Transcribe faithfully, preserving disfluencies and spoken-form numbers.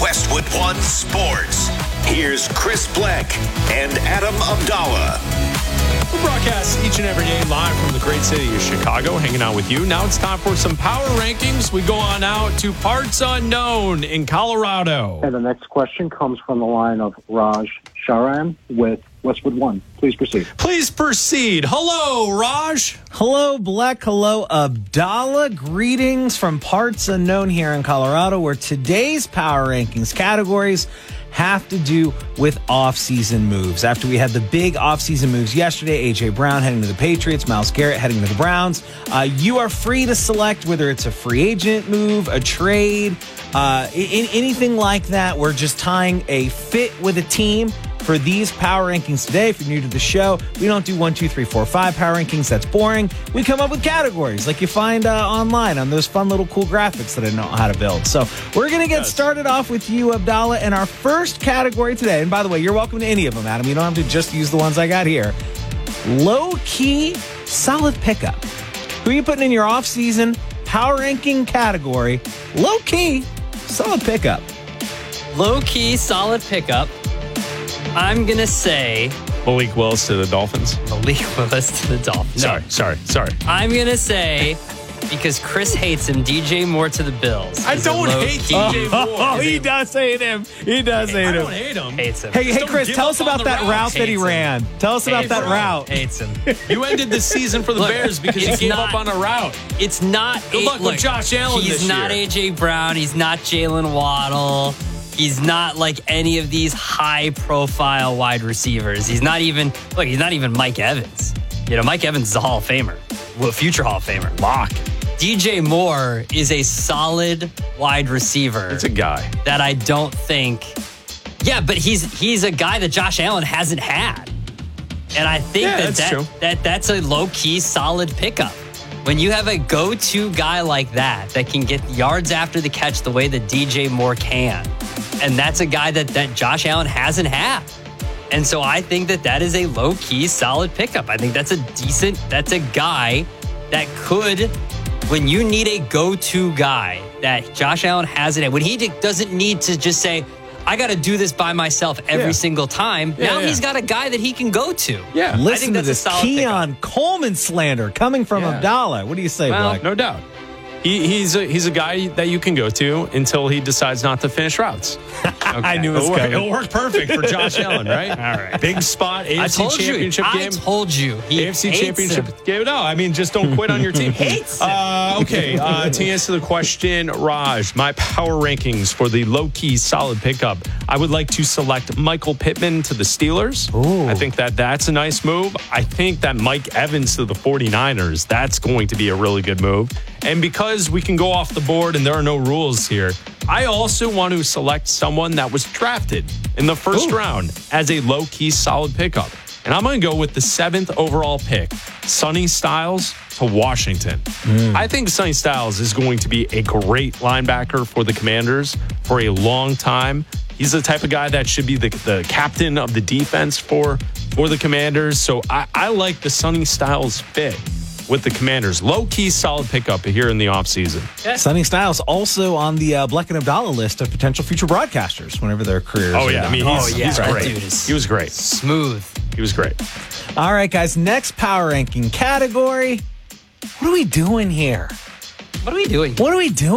Westwood One Sports. Here's Chris Bleck and Adam Abdallah. We broadcast each and every day live from the great city of Chicago, hanging out with you. Now it's time for some power rankings. We go on out to parts unknown in Colorado. And the next question comes from the line of Raj Sharan with Westwood One. Please proceed. Please proceed. Hello, Raj. Hello, Bleck. Hello, Abdallah. Greetings from parts unknown here in Colorado, where today's power rankings categories have to do with off-season moves. After we had the big off-season moves yesterday, A J. Brown heading to the Patriots, Myles Garrett heading to the Browns, uh, you are free to select whether it's a free agent move, a trade, uh, in, anything like that. We're just tying a fit with a team for these power rankings today. If you're new to the show, we don't do one, two, three, four, five power rankings. That's boring. We come up with categories like you find uh, online on those fun little cool graphics that I know how to build. So we're going to get started off with you, Abdallah, and our first category today. And by the way, you're welcome to any of them, Adam. You don't have to just use the ones I got here. Low-key solid pickup. Who are you putting in your off-season power ranking category? Low-key solid pickup. Low-key solid pickup. I'm going to say Malik Willis to the Dolphins. Malik Willis to the Dolphins. Sorry, no. sorry, sorry. I'm going to say, because Chris hates him, D J Moore to the Bills. I don't hate D J Moore. Oh, he does hate him. He does hate him. I don't hate him. Hates him. Hey, hey, don't Chris, give tell up us about on the that route. route that he Hates him. ran. Tell us about Hates that him. route. Hates him. You ended the season for the Look, Bears because you it's gave not- up on a route. It's not. Good a, luck with look, Josh Allen He's this not year. A J. Brown. He's not Jalen Waddle. He's not like any of these high-profile wide receivers. He's not even, look, he's not even Mike Evans. You know, Mike Evans is a Hall of Famer, well, future Hall of Famer. Lock. D J Moore is a solid wide receiver. It's a guy. That I don't think, yeah, but he's he's a guy that Josh Allen hasn't had. And I think Yeah, that, that's that, true. that that's a low-key solid pickup. When you have a go-to guy like that, that can get yards after the catch the way that D J Moore can, and that's a guy that, that Josh Allen hasn't had. And so I think that that is a low-key solid pickup. I think that's a decent, that's a guy that could, when you need a go-to guy that Josh Allen hasn't had, when he doesn't need to just say, I got to do this by myself every Yeah. single time. Yeah, now yeah. he's got a guy that he can go to. Yeah. I Listen think to that's a this solid Keon Coleman slander coming from Yeah. Abdallah. What do you say, Well, Black? No doubt. He, he's a he's a guy that you can go to until he decides not to finish routes. I knew it was It'll work, coming. it'll work perfect for Josh Allen, right? All right. Big spot, A I F C told you. Championship I game. told you. He A F C hates Championship him. game. No, I mean, just don't quit on your team. Hates him. Uh, okay, uh, to answer the question, Raj, my power rankings for the low-key solid pickup, I would like to select Michael Pittman to the Steelers. Ooh. I think that that's a nice move. I think that Mike Evans to the 49ers, that's going to be a really good move. And because we can go off the board and there are no rules here, I also want to select someone that was drafted in the first Ooh. round as a low-key solid pickup. And I'm going to go with the seventh overall pick, Sonny Styles to Washington. Mm. I think Sonny Styles is going to be a great linebacker for the Commanders for a long time. He's the type of guy that should be the, the captain of the defense for, for the Commanders. So I, I like the Sonny Styles fit with the Commanders. Low-key solid pickup here in the offseason. Sonny Styles also on the uh, Bleck and Abdallah list of potential future broadcasters whenever their careers Oh, are yeah. done. I mean, he's, Oh, yeah. he's That great. dude is- He was great. Smooth. He was great. All right, guys, next power ranking category. What are we doing here? What are we doing? What are we doing?